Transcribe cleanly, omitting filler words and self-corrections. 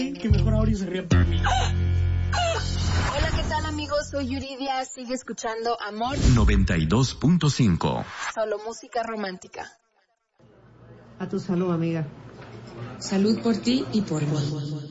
Que mejor ahora y se ríe por mí. Hola, ¿qué tal, amigos? Soy Yuridia. Sigue escuchando Amor 92.5. Solo música romántica. A tu salud, amiga. Salud por ti y por mí.